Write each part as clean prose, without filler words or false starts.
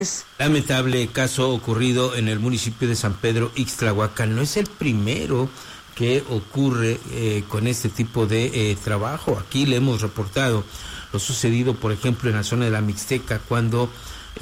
Lamentable caso ocurrido en el municipio de San Pedro Ixtlahuacán. No es el primero que ocurre con este tipo de trabajo. Aquí le hemos reportado lo sucedido, por ejemplo, en la zona de la Mixteca, cuando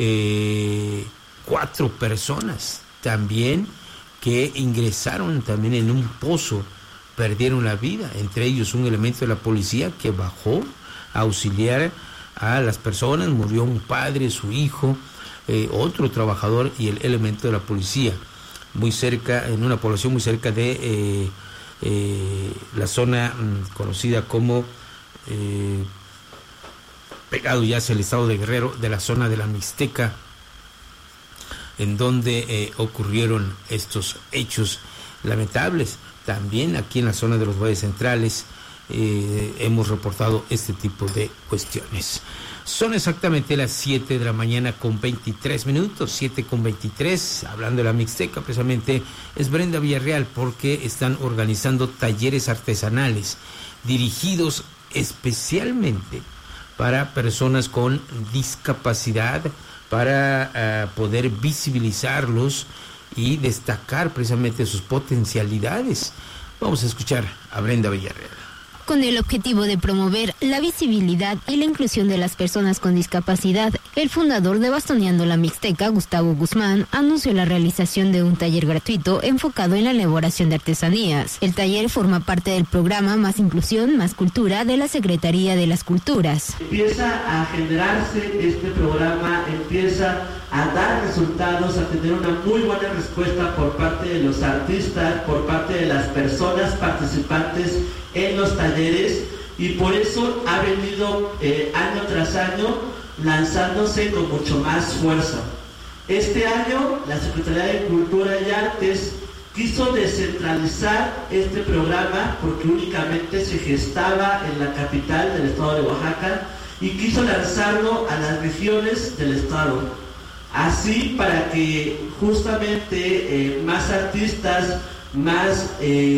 4 personas también que ingresaron también en un pozo perdieron la vida, entre ellos un elemento de la policía que bajó a auxiliar a las personas. Murió un padre, su hijo, otro trabajador y el elemento de la policía, muy cerca, en una población muy cerca de la zona conocida como pegado ya hacia el estado de Guerrero, de la zona de la Mixteca, en donde ocurrieron estos hechos lamentables. También aquí en la zona de los valles centrales hemos reportado este tipo de cuestiones. Son exactamente las 7 de la mañana con 23 minutos, 7 con 23, hablando de la Mixteca, precisamente es Brenda Villarreal, porque están organizando talleres artesanales dirigidos especialmente para personas con discapacidad, para poder visibilizarlos y destacar precisamente sus potencialidades. Vamos a escuchar a Brenda Villarreal. Con el objetivo de promover la visibilidad y la inclusión de las personas con discapacidad, el fundador de Bastoneando la Mixteca, Gustavo Guzmán, anunció la realización de un taller gratuito enfocado en la elaboración de artesanías. El taller forma parte del programa Más Inclusión, Más Cultura de la Secretaría de las Culturas. Empieza a generarse este programa, empieza a dar resultados, a tener una muy buena respuesta por parte de los artistas, por parte de las personas participantes en los talleres, y por eso ha venido año tras año lanzándose con mucho más fuerza. Este año la Secretaría de Cultura y Artes quiso descentralizar este programa porque únicamente se gestaba en la capital del estado de Oaxaca, y quiso lanzarlo a las regiones del estado, así para que justamente más artistas, más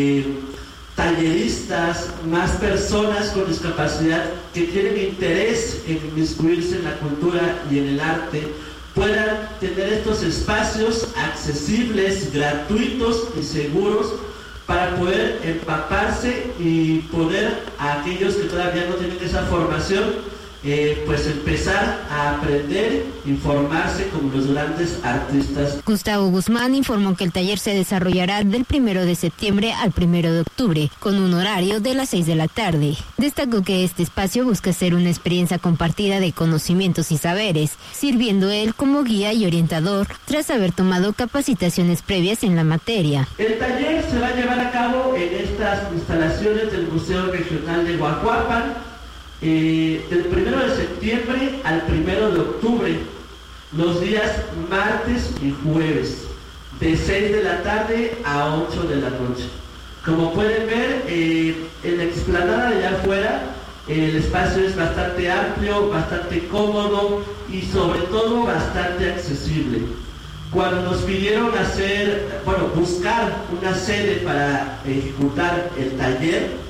talleristas, más personas con discapacidad que tienen interés en inmiscuirse en la cultura y en el arte puedan tener estos espacios accesibles, gratuitos y seguros para poder empaparse y poder, a aquellos que todavía no tienen esa formación, pues empezar a aprender, informarse como los grandes artistas. Gustavo Guzmán informó que el taller se desarrollará del 1 de septiembre al 1 de octubre, con un horario de las 6 de la tarde. Destacó que este espacio busca ser una experiencia compartida de conocimientos y saberes, sirviendo él como guía y orientador tras haber tomado capacitaciones previas en la materia. El taller se va a llevar a cabo en estas instalaciones del Museo Regional de Guajuapan, del 1 de septiembre al 1 de octubre, los días martes y jueves, de 6 de la tarde a 8 de la noche. Como pueden ver, en la explanada de allá afuera, el espacio es bastante amplio, bastante cómodo y sobre todo bastante accesible. Cuando nos pidieron buscar una sede para ejecutar el taller,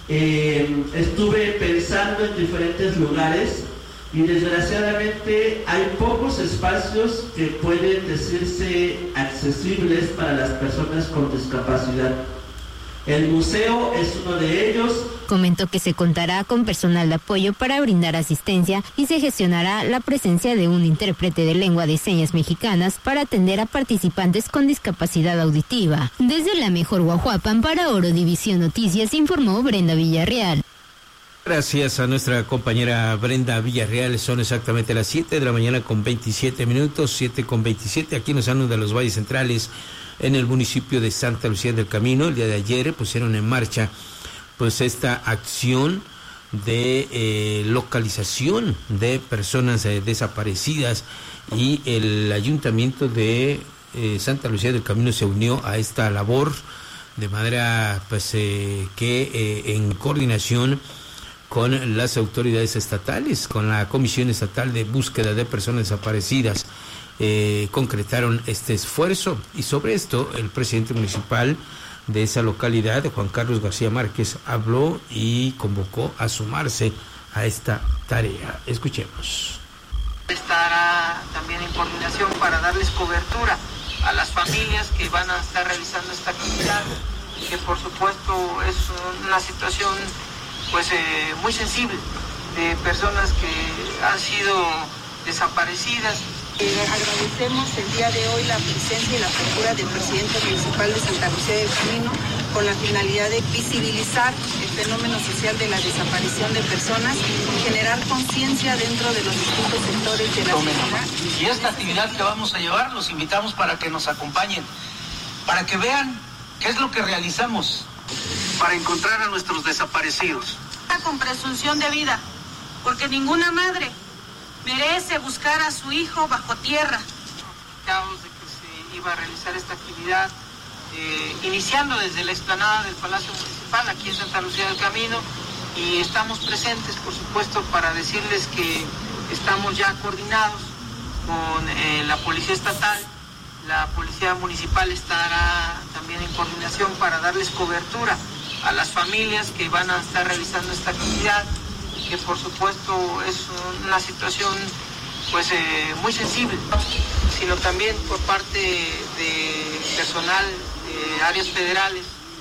estuve pensando en diferentes lugares y desgraciadamente hay pocos espacios que pueden decirse accesibles para las personas con discapacidad. El museo es uno de ellos. Comentó que se contará con personal de apoyo para brindar asistencia y se gestionará la presencia de un intérprete de lengua de señas mexicanas para atender a participantes con discapacidad auditiva. Desde la mejor Guajuapan, para Orodivisión Noticias, informó Brenda Villarreal. Gracias a nuestra compañera Brenda Villarreal. Son exactamente las 7 de la mañana con 27 minutos, 7 con 27, aquí en los Llanos de los Valles Centrales, en el municipio de Santa Lucía del Camino. El día de ayer pusieron en marcha pues esta acción de localización de personas desaparecidas, y el ayuntamiento de Santa Lucía del Camino se unió a esta labor de manera pues que en coordinación con las autoridades estatales, con la Comisión Estatal de Búsqueda de Personas Desaparecidas, concretaron este esfuerzo. Y sobre esto el presidente municipal de esa localidad, Juan Carlos García Márquez, habló y convocó a sumarse a esta tarea. Escuchemos. Estará también en coordinación para darles cobertura a las familias que van a estar realizando esta actividad, que por supuesto es una situación pues muy sensible de personas que han sido desaparecidas. Agradecemos el día de hoy la presencia y la apertura del presidente municipal de Santa Lucía del Camino con la finalidad de visibilizar el fenómeno social de la desaparición de personas y generar conciencia dentro de los distintos sectores de la sociedad. Y esta actividad que vamos a llevar, los invitamos para que nos acompañen, para que vean qué es lo que realizamos para encontrar a nuestros desaparecidos. Con presunción de vida, porque ninguna madre merece buscar a su hijo bajo tierra. De que se iba a realizar esta actividad, iniciando desde la explanada del Palacio Municipal, aquí en Santa Lucía del Camino, y estamos presentes, por supuesto, para decirles que estamos ya coordinados con la Policía Estatal. La Policía Municipal estará también en coordinación para darles cobertura a las familias que van a estar realizando esta actividad, que por supuesto es una situación pues muy sensible, sino también por parte de personal de áreas federales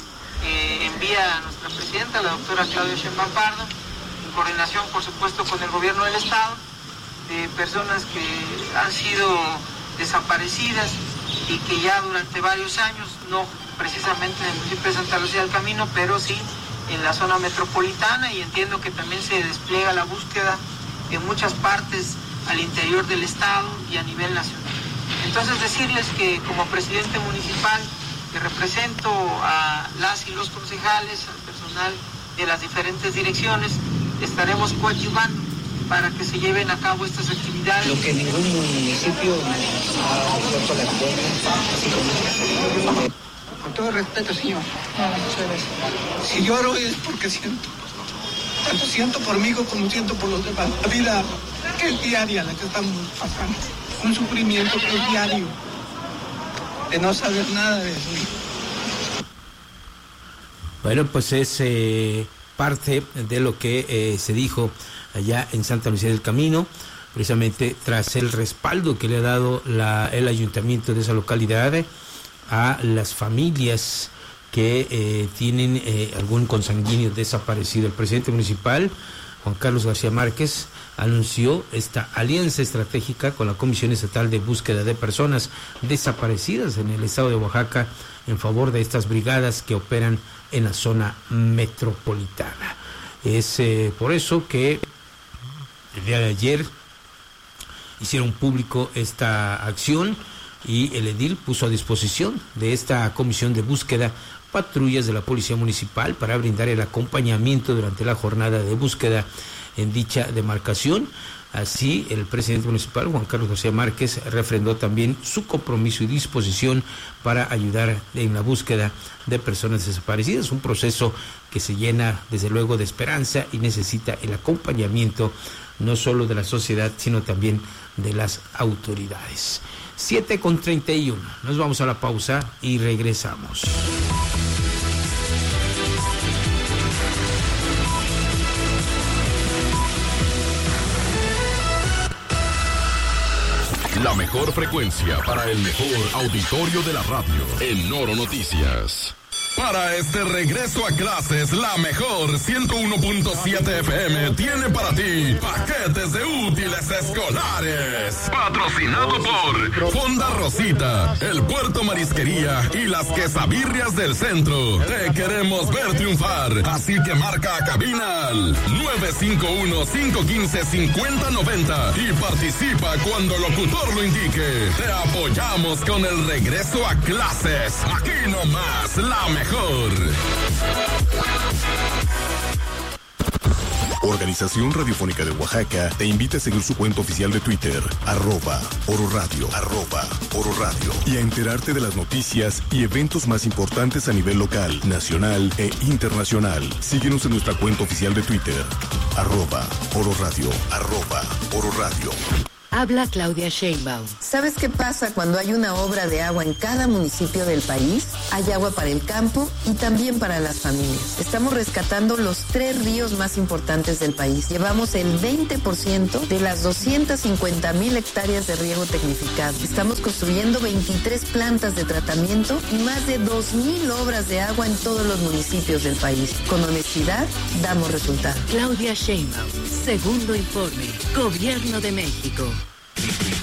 que envía a nuestra presidenta, la doctora Claudia Sheinbaum Pardo, en coordinación por supuesto con el gobierno del estado, de personas que han sido desaparecidas y que ya durante varios años, no precisamente en el municipio de Santa Lucía del Camino, pero sí en la zona metropolitana, y entiendo que también se despliega la búsqueda en muchas partes al interior del estado y a nivel nacional. Entonces decirles que como presidente municipal, que represento a las y los concejales, al personal de las diferentes direcciones, estaremos coadyuvando para que se lleven a cabo estas actividades. Lo que ningún municipio ha puesto la así como... Con todo respeto, señor. Muchas gracias. Si lloro es porque siento. Tanto siento por mí como siento por los demás. La vida que es diaria la que estamos pasando. Un sufrimiento que es diario. De no saber nada de eso. Bueno, pues es parte de lo que se dijo allá en Santa Lucía del Camino, precisamente tras el respaldo que le ha dado el ayuntamiento de esa localidad a las familias que tienen algún consanguíneo desaparecido. El presidente municipal, Juan Carlos García Márquez, anunció esta alianza estratégica con la Comisión Estatal de Búsqueda de Personas Desaparecidas en el estado de Oaxaca en favor de estas brigadas que operan en la zona metropolitana. Es por eso que el día de ayer hicieron público esta acción y el edil puso a disposición de esta comisión de búsqueda patrullas de la Policía Municipal para brindar el acompañamiento durante la jornada de búsqueda en dicha demarcación. Así, el presidente municipal, Juan Carlos García Márquez, refrendó también su compromiso y disposición para ayudar en la búsqueda de personas desaparecidas, un proceso que se llena desde luego de esperanza y necesita el acompañamiento no solo de la sociedad, sino también de las autoridades. 7:31, nos vamos a la pausa y regresamos. La mejor frecuencia para el mejor auditorio de la radio, en Noro Noticias. Para este regreso a clases, la mejor 101.7 FM tiene para ti paquetes de útiles escolares. Patrocinado por Fonda Rosita, El Puerto Marisquería y las Quesabirrias del Centro. Te queremos ver triunfar, así que marca a cabina al 951-515-5090 y participa cuando el locutor lo indique. Te apoyamos con el regreso a clases. Aquí nomás, la mejor. Organización Radiofónica de Oaxaca te invita a seguir su cuenta oficial de Twitter, @Oro Radio, @Oro Radio, y a enterarte de las noticias y eventos más importantes a nivel local, nacional e internacional. Síguenos en nuestra cuenta oficial de Twitter, @Oro Radio, @Oro Radio. Habla Claudia Sheinbaum. ¿Sabes qué pasa cuando hay una obra de agua en cada municipio del país? Hay agua para el campo y también para las familias. Estamos rescatando los 3 ríos más importantes del país. Llevamos el 20% de las 250,000 hectáreas de riego tecnificado. Estamos construyendo 23 plantas de tratamiento y más de 2,000 obras de agua en todos los municipios del país. Con honestidad, damos resultados. Claudia Sheinbaum, segundo informe, Gobierno de México.